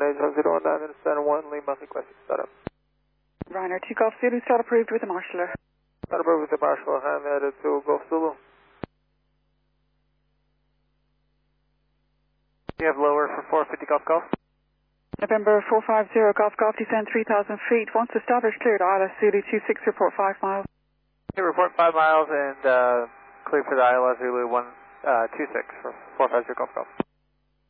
801 Center 1, Lima, requesting startup. Ryanair 2 Golf Zulu, start approved with the marshaller. Start approved with the marshal, Ryanair 2 Golf Zulu. You have lower for 450 Golf Golf. November 450 Golf Golf, descend 3,000 feet. Once established, cleared ILS Zulu 26, report 5 miles. Okay, report 5 miles and cleared for the ILS Zulu 126 for 450 Golf Golf.